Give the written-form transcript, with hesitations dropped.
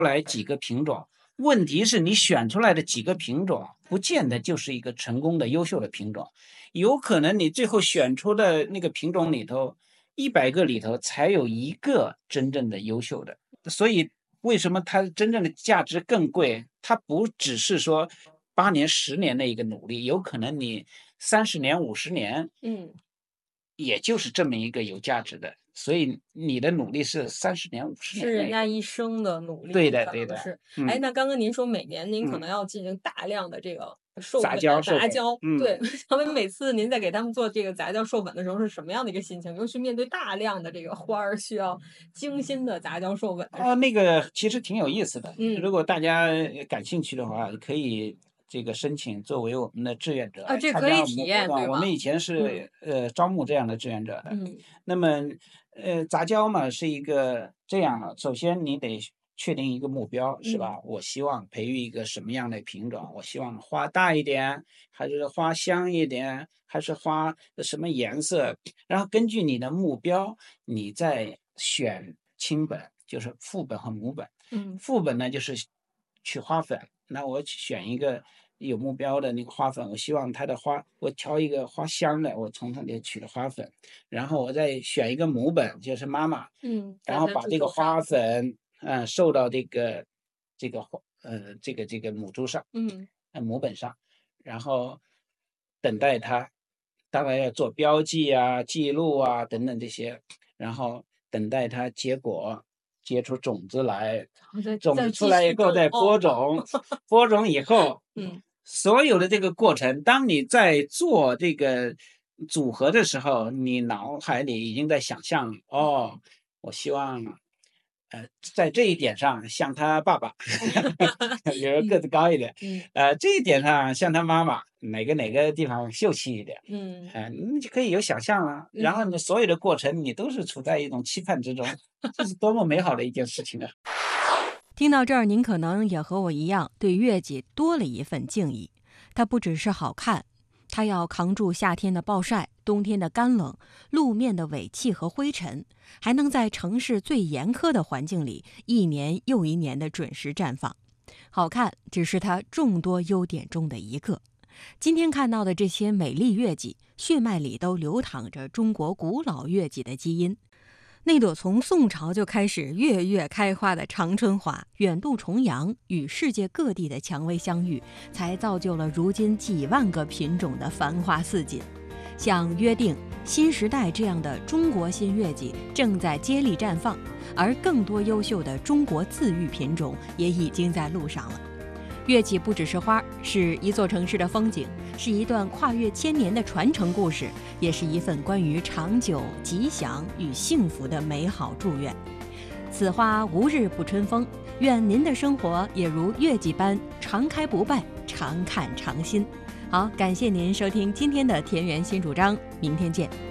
来几个品种，问题是你选出来的几个品种，不见得就是一个成功的优秀的品种，有可能你最后选出的那个品种里头100个里头才有1个真正的优秀的。所以为什么它真正的价值更贵？它不只是说8年、10年的一个努力，有可能你30年、50年，也就是这么一个有价值的。所以你的努力是30年、50 是人年家一生的努力， 对的可对的， 能是。哎，那刚刚您说每年您可嗯， 能要进行大量的这个授杂粉、 交授粉， 杂交，对，想问每次您在给他们做这个杂交授粉的时候是什么样的一个心情？尤其面对大量的这个花儿需要精心的杂交授粉的时候。 那个其实挺有意思的， 嗯， 如果大家感兴趣的话，可以这个申请作为我们的志愿者啊， 来参这可以加我们的活体验，对动。我吗？ 们以前嗯， 是招募这样的志愿者的。 嗯， 那么杂交嘛是一个这样的，首先你得确定一个目标，是嗯， 吧？我希望培育一个什么样的品种？我希望花大一点，还是花香一点，还是花什么颜色？然后根据你的目标，你再选亲本，就是父本和母本。 嗯， 父本呢就是取花粉，那我选一个有目标的那个花粉，我希望它的花，我挑一个花香的，我从它里取的花粉，然后我再选一个母本，就是妈妈， 嗯，在它然后把猪头上， 这个花粉，授到这个母猪上， 嗯， 母本上，然后等待它，大概要做标记啊、记录啊等等这些，然后等待它结果，结出种子来， 然后再种子出继续种， 来以后再哦， 播种，播种以后， 嗯， 所有的这个过程，当你在做这个组合的时候，你脑海里已经在想象，哦，我希望，在这一点上像他爸爸，比如个嗯， 子高一点， 嗯， 这一点上像他妈妈，哪个地方秀气一点， 嗯， 你就可以有想象了。然后嗯。 你所有的过程，你都是处在一种期盼之中，这是多么美好的一件事情啊！ 听到这儿，您可能也和我一样，对月季多了一份敬意。它不只是好看，它要扛住夏天的暴晒、冬天的干冷、路面的尾气和灰尘，还能在城市最严苛的环境里，一年又一年的准时绽放。好看只是它众多优点中的一个。今天看到的这些美丽月季，血脉里都流淌着中国古老月季的基因。那朵从宋朝就开始月月开花的长春花，远渡重洋，与世界各地的蔷薇相遇，才造就了如今几万个品种的繁花似锦。像约定、新时代这样的中国新月季正在接力绽放，而更多优秀的中国自育品种也已经在路上了。月季不只是花，是一座城市的风景，是一段跨越千年的传承故事，也是一份关于长久、吉祥与幸福的美好祝愿。此花无日不春风，愿您的生活也如月季般常开不败，常看常新。好，感谢您收听今天的田园新主张，明天见。